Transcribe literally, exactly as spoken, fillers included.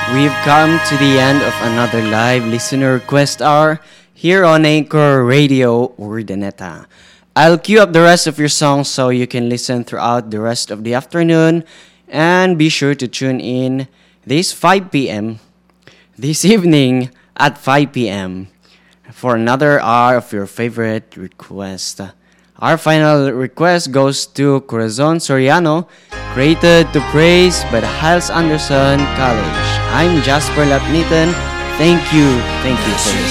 We've come to the end of another live listener request hour here on Anchor Radio Urdaneta. I'll queue up the rest of your songs so you can listen throughout the rest of the afternoon, and be sure to tune in this five p.m. this evening at five p.m. for another hour of your favorite request. Our final request goes to Corazon Soriano, created to praise by the Hiles Anderson College. I'm Jasper Lapnitan. Thank you, thank you for listening.